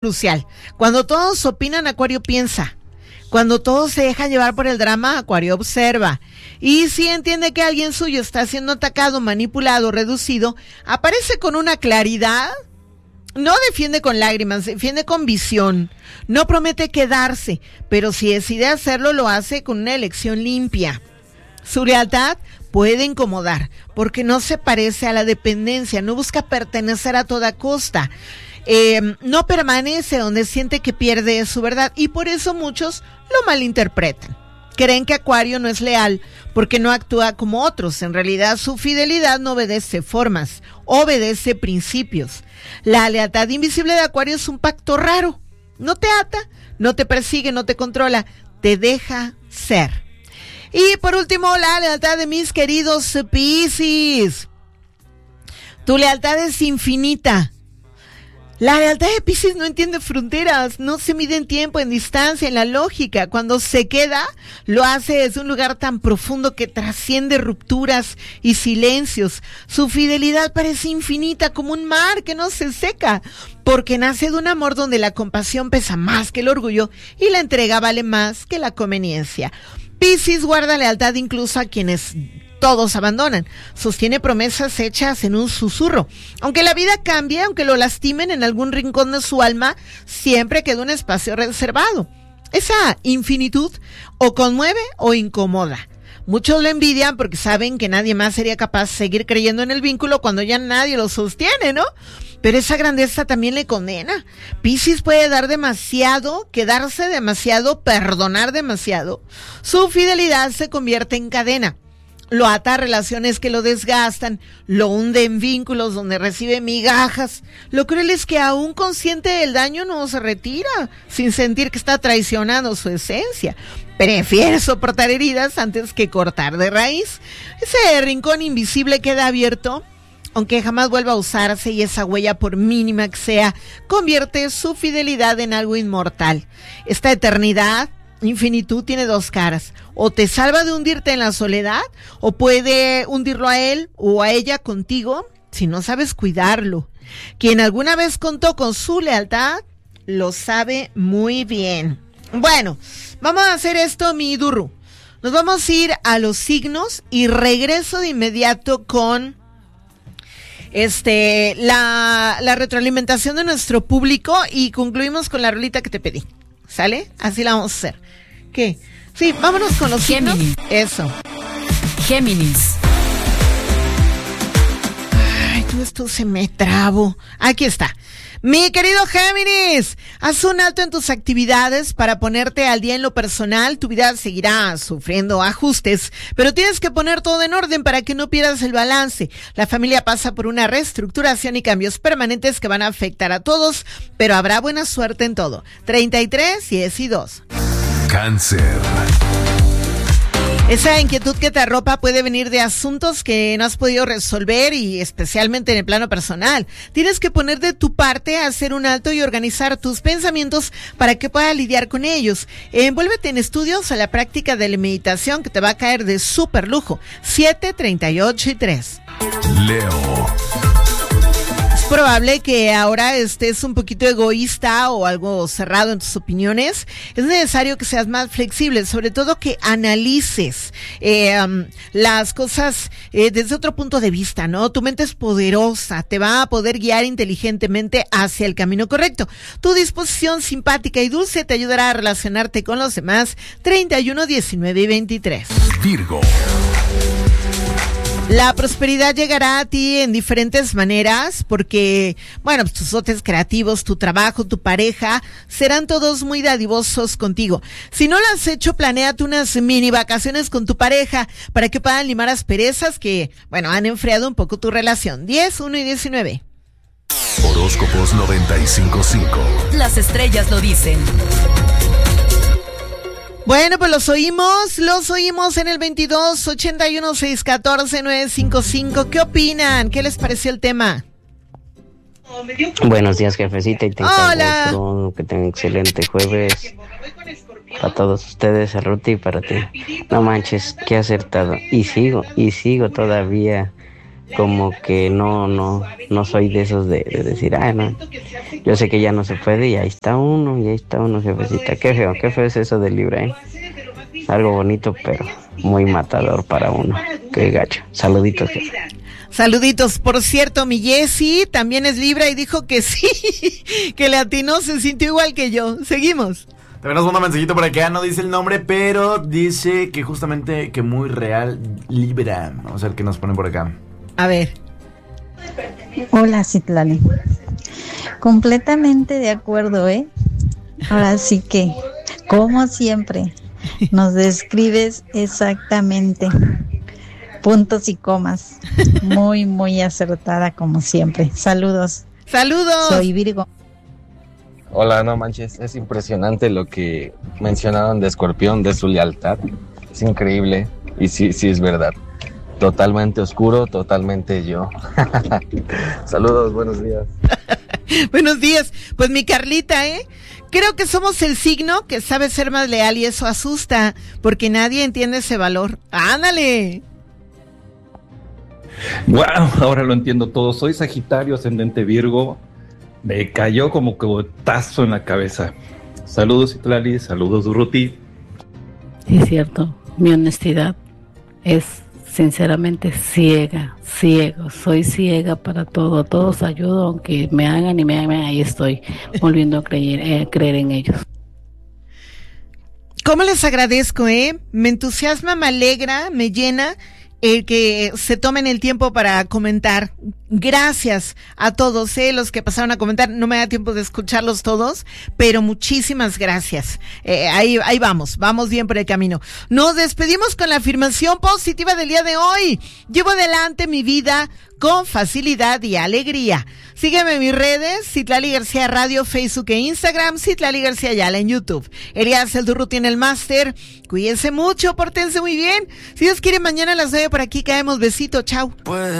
crucial. Cuando todos opinan, Acuario piensa. Cuando todos se dejan llevar por el drama, Acuario observa. Y si entiende que alguien suyo está siendo atacado, manipulado, reducido, aparece con una claridad. No defiende con lágrimas, defiende con visión. No promete quedarse, pero si decide hacerlo, lo hace con una elección limpia. Su lealtad puede incomodar, porque no se parece a la dependencia, no busca pertenecer a toda costa. No permanece donde siente que pierde su verdad y por eso muchos lo malinterpretan. Creen que Acuario no es leal porque no actúa como otros. En realidad su fidelidad no obedece formas, obedece principios. La lealtad invisible de Acuario es un pacto raro. No te ata, no te persigue, no te controla, te deja ser. Y por último, la lealtad de mis queridos Piscis. Tu lealtad es infinita. La lealtad de Piscis no entiende fronteras, no se mide en tiempo, en distancia, en la lógica. Cuando se queda, lo hace desde un lugar tan profundo que trasciende rupturas y silencios. Su fidelidad parece infinita como un mar que no se seca, porque nace de un amor donde la compasión pesa más que el orgullo y la entrega vale más que la conveniencia. Piscis guarda lealtad incluso a quienes todos abandonan. Sostiene promesas hechas en un susurro. Aunque la vida cambie, aunque lo lastimen en algún rincón de su alma, siempre queda un espacio reservado. Esa infinitud o conmueve o incomoda. Muchos lo envidian porque saben que nadie más sería capaz de seguir creyendo en el vínculo cuando ya nadie lo sostiene, ¿no? Pero esa grandeza también le condena. Piscis puede dar demasiado, quedarse demasiado, perdonar demasiado. Su fidelidad se convierte en cadena. Lo ata a relaciones que lo desgastan, lo hunde en vínculos donde recibe migajas. Lo cruel es que aún consciente del daño no se retira, sin sentir que está traicionando su esencia. Prefiere soportar heridas antes que cortar de raíz. Ese rincón invisible queda abierto, aunque jamás vuelva a usarse, y esa huella, por mínima que sea, convierte su fidelidad en algo inmortal. Esta eternidad, infinitud, tiene dos caras. O te salva de hundirte en la soledad, o puede hundirlo a él o a ella contigo si no sabes cuidarlo. Quien alguna vez contó con su lealtad, lo sabe muy bien. Bueno, vamos a hacer esto, mi Durru. Nos vamos a ir a los signos y regreso de inmediato con la retroalimentación de nuestro público y concluimos con la rolita que te pedí. ¿Sale? Así la vamos a hacer. ¿Qué? Sí, vámonos con los signos. Eso. Géminis. Ay, todo esto se me trabó. Aquí está. Mi querido Géminis, haz un alto en tus actividades para ponerte al día en lo personal. Tu vida seguirá sufriendo ajustes, pero tienes que poner todo en orden para que no pierdas el balance. La familia pasa por una reestructuración y cambios permanentes que van a afectar a todos, pero habrá buena suerte en todo. 33, 10 y 2. Cáncer. Esa inquietud que te arropa puede venir de asuntos que no has podido resolver y especialmente en el plano personal. Tienes que poner de tu parte, hacer un alto y organizar tus pensamientos para que puedas lidiar con ellos. Envuélvete en estudios a la práctica de la meditación que te va a caer de súper lujo. 7, 38 y 3. Leo. Es probable que ahora estés un poquito egoísta o algo cerrado en tus opiniones. Es necesario que seas más flexible, sobre todo que analices las cosas desde otro punto de vista, ¿no? Tu mente es poderosa, te va a poder guiar inteligentemente hacia el camino correcto. Tu disposición simpática y dulce te ayudará a relacionarte con los demás. 31, 19 y 23. Virgo. La prosperidad llegará a ti en diferentes maneras porque, bueno, tus dotes creativos, tu trabajo, tu pareja, serán todos muy dadivosos contigo. Si no lo has hecho, planéate unas mini vacaciones con tu pareja para que puedan limar asperezas que, bueno, han enfriado un poco tu relación. 10, 1 y 19. Horóscopos 95.5. Las estrellas lo dicen. Bueno, pues los oímos en el 22 81 614 955. ¿Qué opinan? ¿Qué les pareció el tema? Buenos días, jefecita, y Hola. que tengan excelente jueves. Para todos ustedes, a Ruti y para ti. No manches, qué acertado. Y sigo todavía como que no soy de esos de decir, no, yo sé que ya no se puede y ahí está uno, jefecita. Qué feo es eso del Libra, algo bonito, pero muy matador para uno. Qué gacho. Saluditos, jefe. Saluditos. Por cierto, mi Jessy también es Libra y dijo que sí, que le atinó, se sintió igual que yo. Seguimos. También nos manda un mensajito por acá, no dice el nombre, pero dice que justamente que muy real Libra. Vamos a ver qué nos ponen por acá. A ver. Hola, Citlali. Completamente de acuerdo, Ahora sí que, como siempre, nos describes exactamente. Puntos y comas. Muy, muy acertada como siempre. Saludos. Saludos. Soy Virgo. Hola, no manches, es impresionante lo que mencionaron de Escorpión, de su lealtad. Es increíble y sí es verdad. Totalmente oscuro, totalmente yo. Saludos, buenos días. Buenos días. Pues mi Carlita, creo que somos el signo que sabe ser más leal y eso asusta, porque nadie entiende ese valor. ¡Ándale! Wow, ahora lo entiendo todo. Soy Sagitario, ascendente Virgo. Me cayó como cogotazo en la cabeza. Saludos, Citlali. Saludos, Ruti. Sí, es cierto. Mi honestidad es sinceramente ciego. Soy ciega para todo. Todos ayudo, aunque me hagan y me hagan, ahí estoy, volviendo a creer en ellos. ¿Cómo les agradezco, Me entusiasma, me alegra, me llena el que se tomen el tiempo para comentar. Gracias a todos, los que pasaron a comentar. No me da tiempo de escucharlos todos, pero muchísimas gracias. Ahí vamos bien por el camino. Nos despedimos con la afirmación positiva del día de hoy. Llevo adelante mi vida con facilidad y alegría. Sígueme en mis redes, Citlali García Radio, Facebook e Instagram, Citlali García Ayala en YouTube. Elías el Durruti en el máster. Cuídense mucho, pórtense muy bien. Si Dios quiere, mañana a las 9 por aquí caemos. Besito, chao.